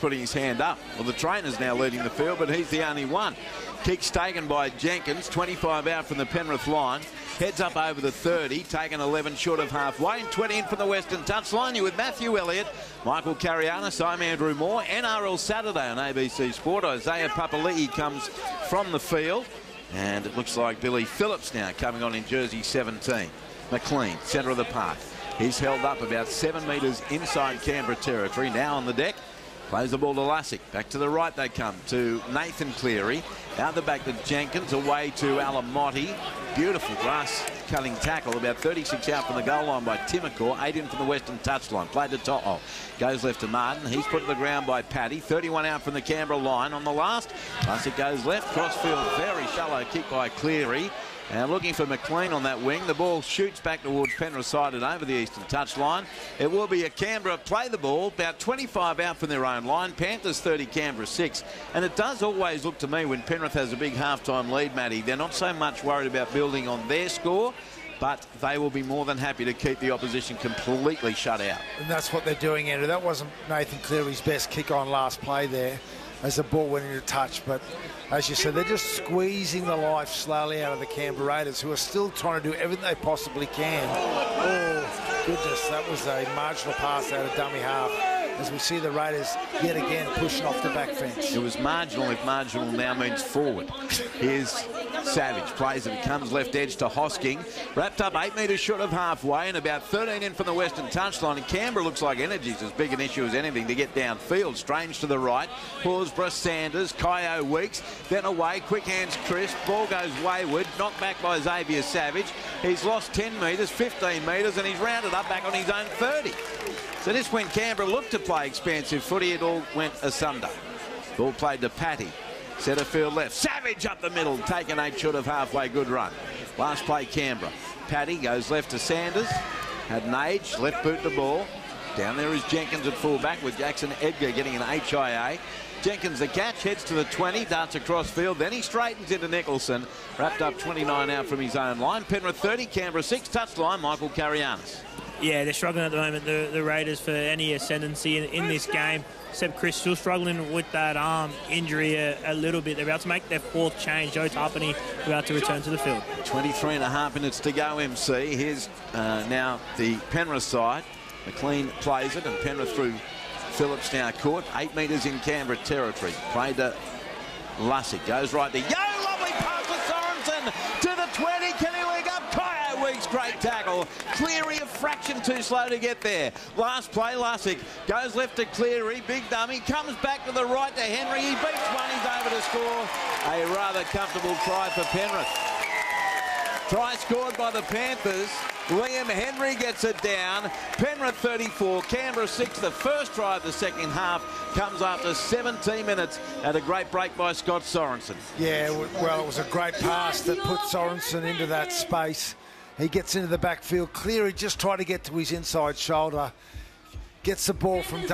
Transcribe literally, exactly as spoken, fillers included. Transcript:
putting his hand up. Well, the trainer's now leading the field, but he's the only one. Kick's taken by Jenkins, twenty-five out from the Penrith line. Heads up over the thirty, taken eleven short of halfway, and twenty in from the Western touchline. You with Matthew Elliott, Michael Carianis, I'm Andrew Moore. N R L Saturday on A B C Sport. Isaiah Papali'i comes from the field, and it looks like Billy Phillips now coming on in jersey seventeen. McLean, centre of the park. He's held up about seven metres inside Canberra territory. Now on the deck. Plays the ball to Lussick. Back to the right they come to Nathan Cleary. Out the back to Jenkins. Away to Alamotti. Beautiful grass cutting tackle. About thirty-six out from the goal line by Timokor. Eight in from the Western touchline. Played to To'o. Goes left to Martin. He's put to the ground by Paddy. thirty-one out from the Canberra line on the last. Lussick goes left. Crossfield. Very shallow kick by Cleary. And looking for McLean on that wing. The ball shoots back towards Penrith side and over the eastern touchline. It will be a Canberra play the ball. About twenty-five out from their own line. Panthers thirty, Canberra six. And it does always look to me when Penrith has a big halftime lead, Matty, they're not so much worried about building on their score, but they will be more than happy to keep the opposition completely shut out. And that's what they're doing, Andrew. That wasn't Nathan Cleary's best kick on last play there as the ball went into touch, but as you said, they're just squeezing the life slowly out of the Canberra Raiders, who are still trying to do everything they possibly can. Oh, goodness, that was a marginal pass out of dummy half, as we see the Raiders yet again pushing off the back fence. It was marginal if marginal now means forward. Here's Savage, plays it, comes left edge to Hosking. Wrapped up eight metres short of halfway and about thirteen in from the Western touchline. And Canberra looks like energy's as big an issue as anything to get downfield. Strange to the right. Horsburgh, Sanders, Kyo Weeks. Then away, quick hands Chris. Ball goes wayward. Knocked back by Xavier Savage. He's lost ten metres, fifteen metres, and he's rounded up back on his own thirty. So this when Canberra looked to play expansive footy, it all went asunder. Ball played to Patty. Centre field left. Savage up the middle. Taken eight short of halfway. Good run. Last play Canberra. Patty goes left to Sanders. Had an age. Left boot the ball. Down there is Jenkins at fullback with Jackson Edgar getting an H I A. Jenkins the catch. Heads to the twenty. Darts across field. Then he straightens into Nicholson. Wrapped up twenty-nine out from his own line. Penrith thirty. Canberra six. Touchline Michael Carianis. Yeah, they're struggling at the moment, the, the Raiders, for any ascendancy in, in this game. Seb Chris still struggling with that arm injury a, a little bit. They're about to make their fourth change. Joe Tarpany about to return to the field. twenty-three and a half minutes to go, M C. Here's uh, now the Penrith side. McLean plays it, and Penrith through Phillips now caught. Eight metres in Canberra territory. Played to Lussick. Goes right there. Yo, lovely pass to Sorensen to the twenty. Can he leg up? Kyo Weeks, great tackle. Cleary a fraction too slow to get there. Last play, Lussick goes left to Cleary. Big dummy. Comes back to the right to Henry. He beats one. He's over to score. A rather comfortable try for Penrith. Try scored by the Panthers. Liam Henry gets it down. Penrith thirty-four, Canberra six. The first try of the second half comes after seventeen minutes at a great break by Scott Sorensen. Yeah, well, it was a great pass that put Sorensen into that space. He gets into the backfield. Cleary just tried to get to his inside shoulder. Gets the ball from